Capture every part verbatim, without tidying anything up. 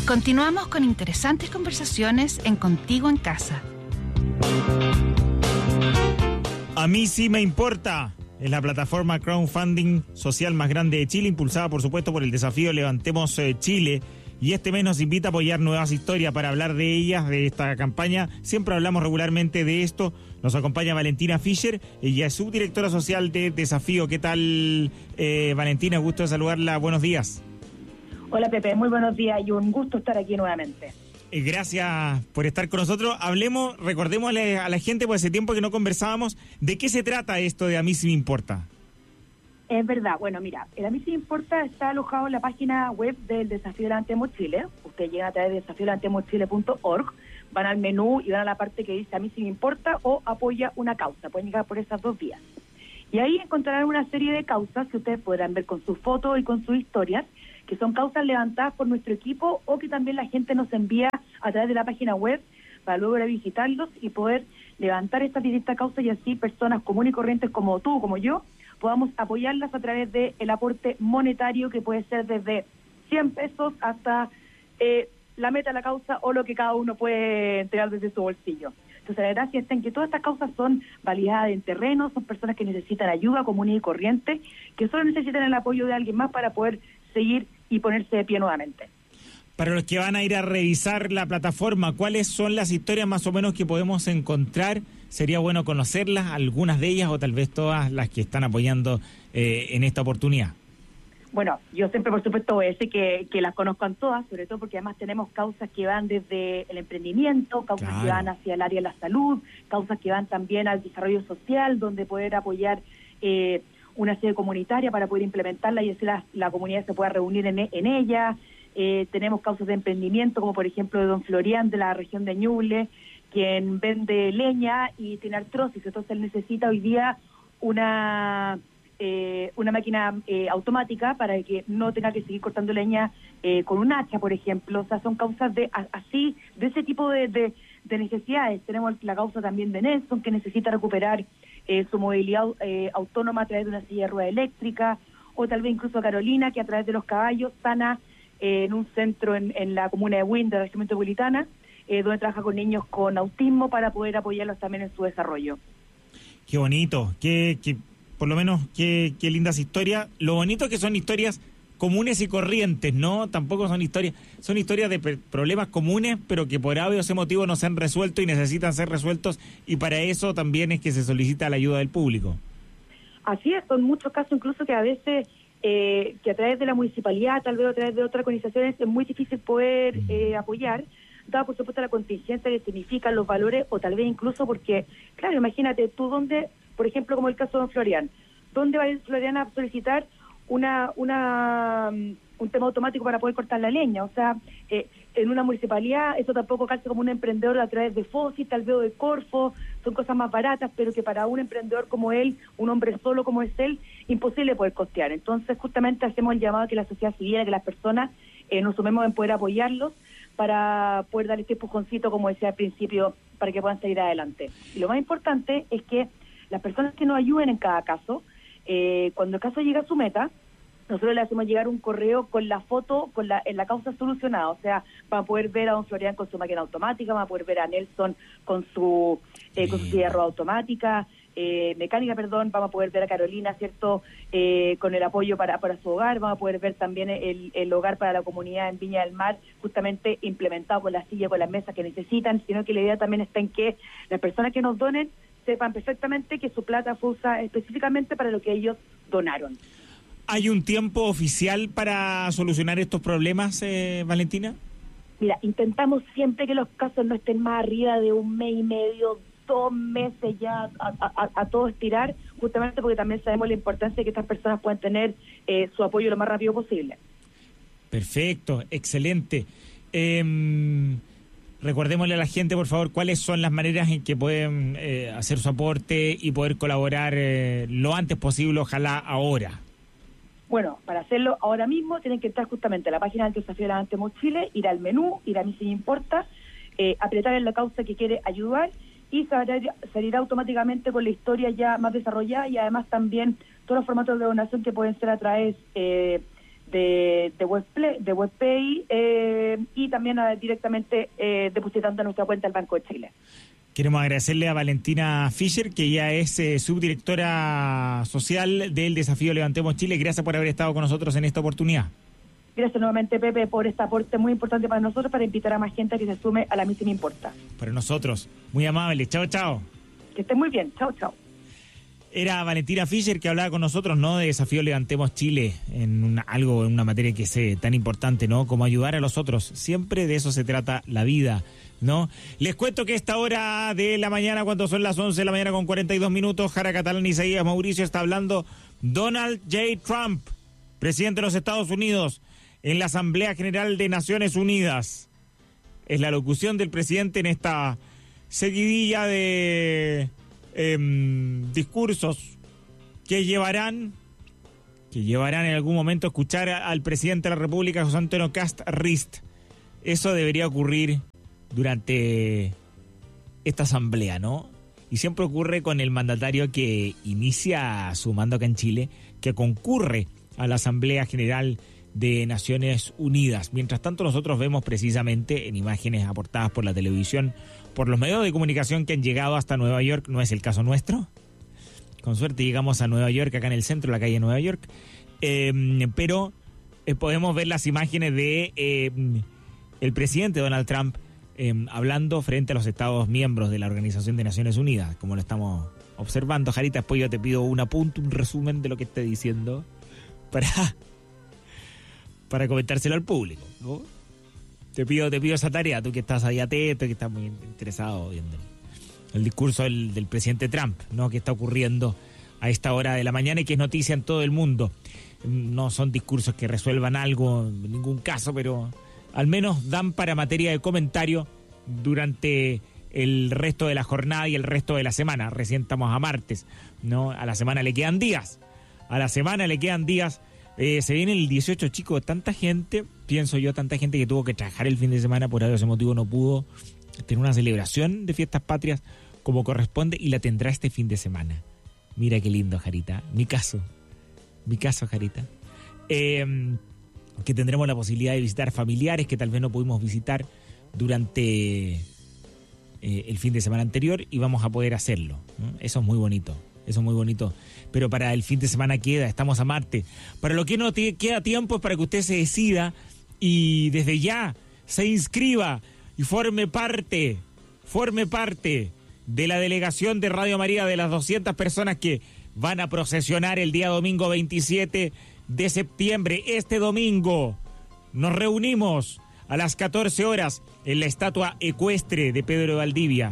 Continuamos con interesantes conversaciones en Contigo en Casa. A mí sí me importa. Es la plataforma crowdfunding social más grande de Chile, impulsada por supuesto por el desafío Levantemos eh, Chile. Y este mes nos invita a apoyar nuevas historias. Para hablar de ellas, de esta campaña, siempre hablamos regularmente de esto. Nos acompaña Valentina Fischer, ella es subdirectora social de Desafío. ¿Qué tal, eh, Valentina? Gusto de saludarla. Buenos días. Hola, Pepe. Muy buenos días y un gusto estar aquí nuevamente. Eh, gracias por estar con nosotros. Hablemos, recordémosle a la gente, por ese tiempo que no conversábamos, ¿de qué se trata esto de A mí sí me importa? Es verdad. Bueno, mira, el A mí sí me importa está alojado en la página web del Desafío Levantemos Chile. Ustedes llegan a través de desafío levantemos chile punto org, van al menú y van a la parte que dice A mí sí me importa o apoya una causa. Pueden llegar por esas dos vías. Y ahí encontrarán una serie de causas que ustedes podrán ver con sus fotos y con sus historias, que son causas levantadas por nuestro equipo o que también la gente nos envía a través de la página web para luego ir a visitarlos y poder levantar estas distintas causas y así personas comunes y corrientes como tú, como yo, podamos apoyarlas a través del aporte monetario que puede ser desde cien pesos hasta eh, la meta de la causa o lo que cada uno puede entregar desde su bolsillo. Entonces la gracia está en que todas estas causas son validadas en terreno, son personas que necesitan ayuda comunes y corrientes, que solo necesitan el apoyo de alguien más para poder seguir y ponerse de pie nuevamente. Para los que van a ir a revisar la plataforma, ¿cuáles son las historias más o menos que podemos encontrar? Sería bueno conocerlas, algunas de ellas o tal vez todas las que están apoyando eh, en esta oportunidad. Bueno, yo siempre por supuesto voy a decir que, que las conozcan todas, sobre todo porque además tenemos causas que van desde el emprendimiento, causas claro. que van hacia el área de la salud, causas que van también al desarrollo social, donde poder apoyar eh, una sede comunitaria para poder implementarla y así la, la comunidad se pueda reunir en, en ella. Eh, tenemos causas de emprendimiento, como por ejemplo de don Florian de la región de Ñuble, quien vende leña y tiene artrosis, entonces él necesita hoy día una eh, una máquina eh, automática para que no tenga que seguir cortando leña eh, con un hacha, por ejemplo. O sea, son causas de así, de ese tipo de, de, de necesidades. Tenemos la causa también de Nelson, que necesita recuperar eh, su movilidad eh, autónoma a través de una silla de rueda eléctrica, o tal vez incluso Carolina, que a través de los caballos sana eh, en un centro en, en la comuna de Wynn, de la región metropolitana, eh, donde trabaja con niños con autismo para poder apoyarlos también en su desarrollo. Qué bonito, qué, qué por lo menos qué, qué lindas historias. Lo bonito es que son historias comunes y corrientes, ¿no? Tampoco son historias, son historias de pe- problemas comunes, pero que por obvios motivos no se han resuelto y necesitan ser resueltos, y para eso también es que se solicita la ayuda del público. Así es, son muchos casos incluso que a veces, eh, que a través de la municipalidad, tal vez a través de otras organizaciones, es muy difícil poder eh, apoyar, dada por supuesto la contingencia que significan los valores, o tal vez incluso porque, claro, imagínate tú dónde, por ejemplo, como el caso de don Florian, ¿dónde va a ir Florian a solicitar una una un tema automático para poder cortar la leña? O sea, eh, en una municipalidad eso tampoco calza como un emprendedor a través de Fósil, tal vez o de Corfo, son cosas más baratas, pero que para un emprendedor como él, un hombre solo como es él, imposible poder costear. Entonces justamente hacemos el llamado a que la sociedad civil, a que las personas eh, nos sumemos en poder apoyarlos para poder dar este empujoncito, como decía al principio, para que puedan salir adelante. Y lo más importante es que las personas que nos ayuden en cada caso, eh, cuando el caso llega a su meta, nosotros le hacemos llegar un correo con la foto, con la en la causa solucionada. O sea, van a poder ver a don Florian con su máquina automática, van a poder ver a Nelson con su eh, con su silla de rueda automática, eh, mecánica, perdón, vamos a poder ver a Carolina, ¿cierto?, eh, con el apoyo para, para su hogar, vamos a poder ver también el, el hogar para la comunidad en Viña del Mar, justamente implementado con la silla, con las mesas que necesitan, sino que la idea también está en que las personas que nos donen sepan perfectamente que su plata fue usada específicamente para lo que ellos donaron. ¿Hay un tiempo oficial para solucionar estos problemas, eh, Valentina? Mira, intentamos siempre que los casos no estén más arriba de un mes y medio, dos meses ya a, a, a todo estirar, justamente porque también sabemos la importancia de que estas personas puedan tener eh, su apoyo lo más rápido posible. Perfecto, excelente. Eh, recordémosle a la gente, por favor, cuáles son las maneras en que pueden eh, hacer su aporte y poder colaborar eh, lo antes posible, ojalá ahora. Bueno, para hacerlo ahora mismo tienen que entrar justamente a la página del Desafío Levantemos Chile, ir al menú, ir a mí sí me importa, eh, apretar en la causa que quiere ayudar y salir, salir automáticamente con la historia ya más desarrollada y además también todos los formatos de donación que pueden ser a través eh, de, de, Webplay, de WebPay eh, y también uh, directamente eh, depositando a nuestra cuenta el Banco de Chile. Queremos agradecerle a Valentina Fischer, que ya es eh, subdirectora social del Desafío Levantemos Chile. Gracias por haber estado con nosotros en esta oportunidad. Gracias nuevamente, Pepe, por este aporte muy importante para nosotros, para invitar a más gente a que se sume a la misión Importa. Para nosotros, muy amable. Chao, chao. Que estén muy bien. Chao, chao. Era Valentina Fischer que hablaba con nosotros, ¿no? De Desafío Levantemos Chile, en una, algo, en una materia que es eh, tan importante, ¿no? Como ayudar a los otros. Siempre de eso se trata la vida, ¿no? Les cuento que esta hora de la mañana, cuando son las once de la mañana con cuarenta y dos minutos, Jara Catalán y Isaías Mauricio está hablando Donald J. Trump, presidente de los Estados Unidos, en la Asamblea General de Naciones Unidas. Es la locución del presidente en esta seguidilla de eh, discursos que llevarán, que llevarán en algún momento a escuchar al presidente de la República, José Antonio Kast Rist. Eso debería ocurrir durante esta asamblea, ¿no? Y siempre ocurre con el mandatario que inicia su mando acá en Chile, que concurre a la Asamblea General de Naciones Unidas. Mientras tanto, nosotros vemos precisamente en imágenes aportadas por la televisión, por los medios de comunicación que han llegado hasta Nueva York, no es el caso nuestro. Con suerte llegamos a Nueva York, acá en el centro, la calle de Nueva York, eh, pero eh, podemos ver las imágenes de eh, el presidente Donald Trump eh, hablando frente a los Estados miembros de la Organización de Naciones Unidas, como lo estamos observando. Jarita, después yo te pido un apunte, un resumen de lo que esté diciendo para, para comentárselo al público, ¿no? Te pido, te pido esa tarea, tú que estás ahí atento, que estás muy interesado viendo el discurso del, del presidente Trump, ¿no? Que está ocurriendo a esta hora de la mañana y que es noticia en todo el mundo. No son discursos que resuelvan algo en ningún caso, pero al menos dan para materia de comentario durante el resto de la jornada y el resto de la semana. Recién estamos a martes, ¿no? A la semana le quedan días. A la semana le quedan días. Eh, se viene el dieciocho, chicos. Tanta gente, pienso yo, tanta gente que tuvo que trabajar el fin de semana, por ese motivo no pudo tener una celebración de fiestas patrias como corresponde y la tendrá este fin de semana. Mira qué lindo, Jarita. Mi caso. Mi caso, Jarita. Eh, que tendremos la posibilidad de visitar familiares que tal vez no pudimos visitar durante eh, el fin de semana anterior y vamos a poder hacerlo, ¿no? Eso es muy bonito. Eso es muy bonito. Pero para el fin de semana queda, estamos a martes. Para lo que no te queda tiempo es para que usted se decida y desde ya se inscriba y forme parte, forme parte de la delegación de Radio María, de las doscientas personas que van a procesionar el día domingo veintisiete de septiembre. Este domingo nos reunimos a las catorce horas en la estatua ecuestre de Pedro de Valdivia.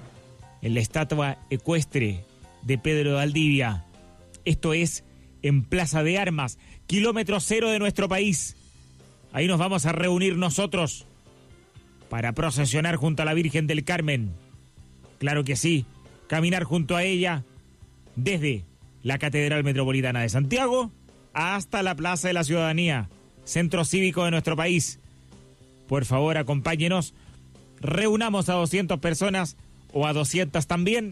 En la estatua ecuestre de Pedro de Valdivia. Esto es en Plaza de Armas, kilómetro cero de nuestro país. Ahí nos vamos a reunir nosotros para procesionar junto a la Virgen del Carmen. Claro que sí, caminar junto a ella desde la Catedral Metropolitana de Santiago hasta la Plaza de la Ciudadanía, centro cívico de nuestro país. Por favor, acompáñenos, reunamos a doscientas personas o a doscientas también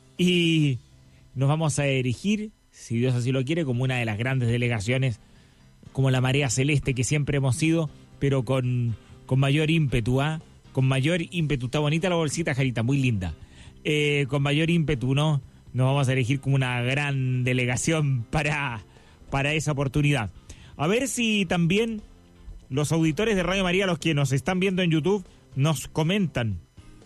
y nos vamos a erigir, si Dios así lo quiere, como una de las grandes delegaciones, como la marea celeste que siempre hemos sido, pero con, con mayor ímpetu, ¿ah? ¿eh? Con mayor ímpetu. Está bonita la bolsita, Jarita, muy linda. Eh, con mayor ímpetu, ¿no? Nos vamos a elegir como una gran delegación para, para esa oportunidad. A ver si también los auditores de Radio María, los que nos están viendo en YouTube, nos comentan.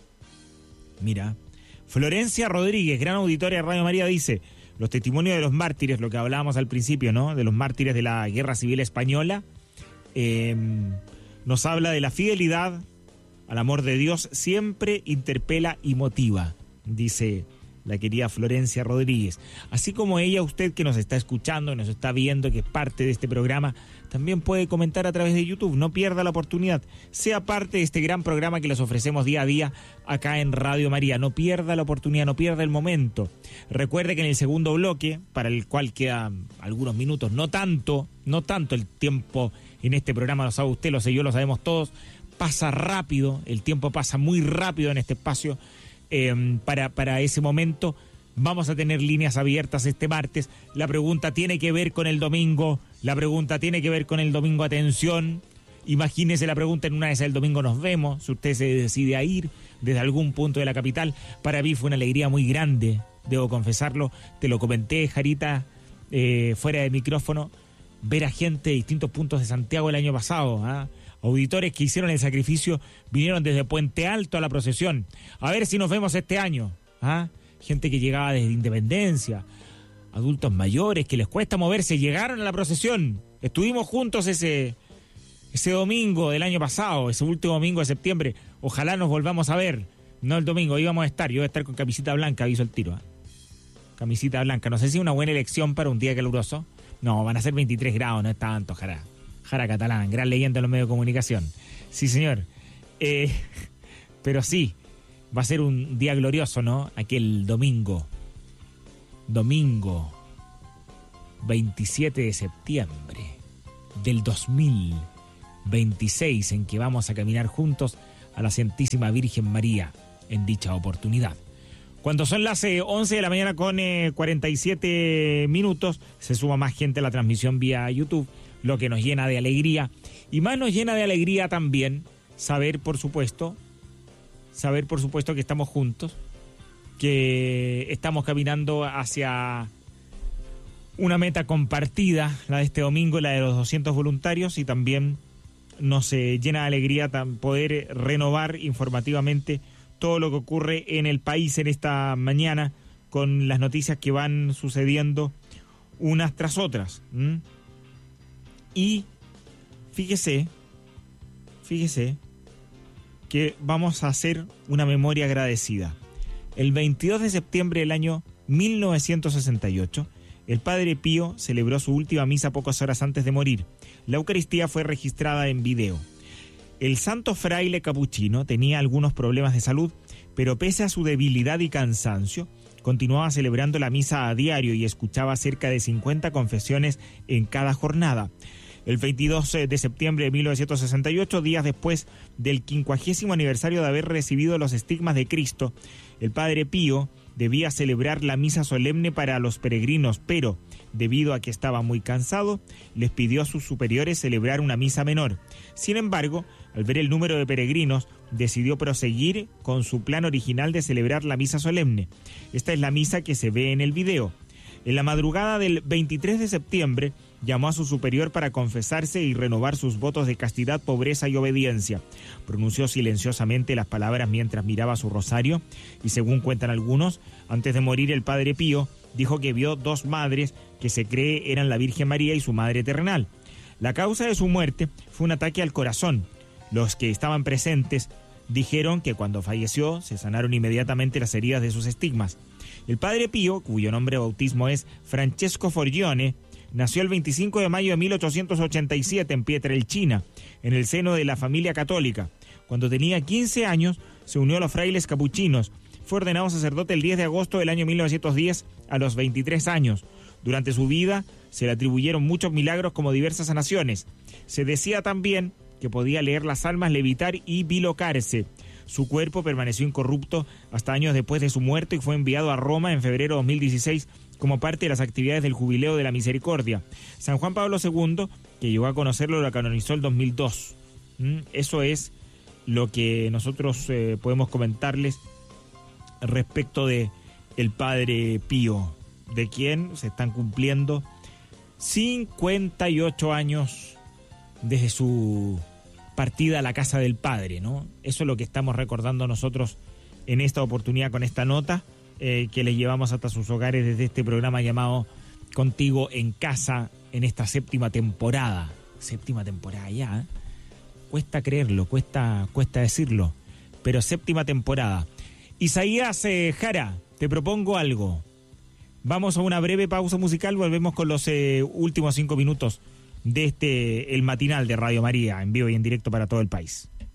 Mira, Florencia Rodríguez, gran auditoria de Radio María, dice: los testimonios de los mártires, lo que hablábamos al principio, ¿no? De los mártires de la Guerra Civil Española, eh, nos habla de la fidelidad al amor de Dios, siempre interpela y motiva, dice la querida Florencia Rodríguez. Así como ella, usted que nos está escuchando, que nos está viendo, que es parte de este programa, también puede comentar a través de YouTube. No pierda la oportunidad. Sea parte de este gran programa que les ofrecemos día a día acá en Radio María. No pierda la oportunidad, no pierda el momento. Recuerde que en el segundo bloque, para el cual quedan algunos minutos, no tanto, no tanto el tiempo en este programa, lo sabe usted, lo sé yo, lo sabemos todos, pasa rápido, el tiempo pasa muy rápido en este espacio. Eh, para, para ese momento Vamos a tener líneas abiertas este martes. La pregunta tiene que ver con el domingo. La pregunta tiene que ver con el domingo. Atención. Imagínese la pregunta, en una de esas el domingo nos vemos. Si usted se decide a ir desde algún punto de la capital. Para mí fue una alegría muy grande, debo confesarlo. Te lo comenté, Jarita, eh, fuera de micrófono. Ver a gente de distintos puntos de Santiago el año pasado. ¿eh? Auditores que hicieron el sacrificio, vinieron desde Puente Alto a la procesión. A ver si nos vemos este año. ¿eh? Gente que llegaba desde Independencia, adultos mayores que les cuesta moverse, llegaron a la procesión. Estuvimos juntos ese, ese domingo del año pasado, ese último domingo de septiembre. Ojalá nos volvamos a ver. No el domingo, íbamos a estar, yo voy a estar con camisita blanca, aviso el tiro. ¿eh? Camisita blanca, no sé si es una buena elección para un día caluroso. No, van a ser veintitrés grados, no es tanto, Jara. Jara Catalán, gran leyenda en los medios de comunicación. Sí, señor. Eh, pero sí. Va a ser un día glorioso, ¿no? Aquel domingo. Domingo veintisiete de septiembre del dos mil veintiséis, en que vamos a caminar juntos a la Santísima Virgen María en dicha oportunidad. Cuando son las eh, once de la mañana con eh, cuarenta y siete minutos, se suma más gente a la transmisión vía YouTube, lo que nos llena de alegría. Y más nos llena de alegría también saber, por supuesto, saber, por supuesto, que estamos juntos, que estamos caminando hacia una meta compartida, la de este domingo, la de los doscientos voluntarios, y también nos eh, llena de alegría poder renovar informativamente todo lo que ocurre en el país en esta mañana, con las noticias que van sucediendo unas tras otras. ¿Mm? Y fíjese, fíjese, que vamos a hacer una memoria agradecida. El veintidós de septiembre del año mil novecientos sesenta y ocho, el Padre Pío celebró su última misa pocas horas antes de morir. La Eucaristía fue registrada en video. El santo fraile capuchino tenía algunos problemas de salud, pero pese a su debilidad y cansancio, continuaba celebrando la misa a diario y escuchaba cerca de cincuenta confesiones en cada jornada. El veintidós de septiembre de mil novecientos sesenta y ocho, días después del quincuagésimo aniversario de haber recibido los estigmas de Cristo, el Padre Pío debía celebrar la misa solemne para los peregrinos, pero, debido a que estaba muy cansado, les pidió a sus superiores celebrar una misa menor. Sin embargo, al ver el número de peregrinos, decidió proseguir con su plan original de celebrar la misa solemne. Esta es la misa que se ve en el video. En la madrugada del veintitrés de septiembre, llamó a su superior para confesarse y renovar sus votos de castidad, pobreza y obediencia. Pronunció silenciosamente las palabras mientras miraba su rosario y, según cuentan algunos, antes de morir el Padre Pío dijo que vio dos madres que se cree eran la Virgen María y su madre terrenal. La causa de su muerte fue un ataque al corazón. Los que estaban presentes dijeron que cuando falleció se sanaron inmediatamente las heridas de sus estigmas. El Padre Pío, cuyo nombre de bautismo es Francesco Forgione, nació el veinticinco de mayo de mil ochocientos ochenta y siete en Pietrelcina, en el seno de la familia católica. Cuando tenía quince años, se unió a los frailes capuchinos. Fue ordenado sacerdote el diez de agosto del año mil novecientos diez, a los veintitrés años. Durante su vida se le atribuyeron muchos milagros como diversas sanaciones. Se decía también que podía leer las almas, levitar y bilocarse. Su cuerpo permaneció incorrupto hasta años después de su muerte y fue enviado a Roma en febrero de dos mil dieciséis como parte de las actividades del Jubileo de la Misericordia. San Juan Pablo segundo, que llegó a conocerlo, lo canonizó el dos mil dos. ¿Mm? Eso es lo que nosotros eh, podemos comentarles respecto de el Padre Pío, de quien se están cumpliendo cincuenta y ocho años desde su partida a la casa del Padre, ¿no? Eso es lo que estamos recordando nosotros en esta oportunidad con esta nota eh, que les llevamos hasta sus hogares desde este programa llamado Contigo en Casa, en esta séptima temporada. Séptima temporada ya, ¿eh? Cuesta creerlo, cuesta, cuesta decirlo, pero séptima temporada. Isaías eh, Jara, te propongo algo. Vamos a una breve pausa musical, volvemos con los eh, últimos cinco minutos de este, el matinal de Radio María, en vivo y en directo para todo el país.